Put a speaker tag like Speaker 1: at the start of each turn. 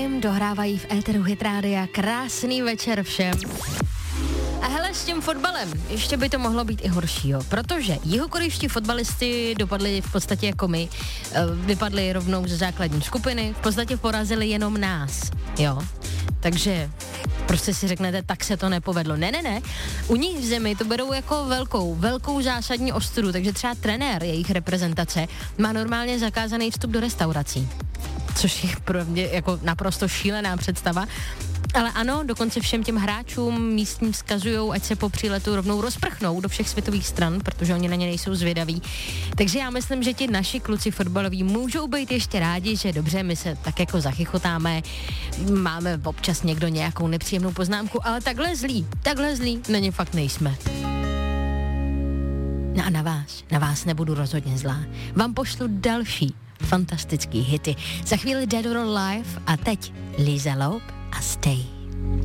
Speaker 1: Dohrávají v éteru Hit Rádia. Krásný večer všem. A hele, s tím fotbalem ještě by to mohlo být i horšího, protože jihokorejští fotbalisti dopadli v podstatě jako my, vypadli rovnou ze základní skupiny, v podstatě porazili jenom nás, jo. Takže prostě si řeknete, tak se to nepovedlo. Ne. U nich v zemi to berou jako velkou zásadní ostudu, takže třeba trenér jejich reprezentace má normálně zakázaný vstup do restaurací. Což je pro mě jako naprosto šílená představa. Ale ano, dokonce všem těm hráčům místním vzkazujou, ať se po příletu rovnou rozprchnou do všech světových stran, protože oni na ně nejsou zvědaví. Takže já myslím, že ti naši kluci fotbaloví můžou být ještě rádi, že dobře, my se tak jako zachychotáme, máme občas někdo nějakou nepříjemnou poznámku, ale takhle zlí na ně fakt nejsme. No a na vás nebudu rozhodně zlá. Vám pošlu další fantastický hity. Za chvíli Dead or Alive a teď Lisa Loeb a Stay.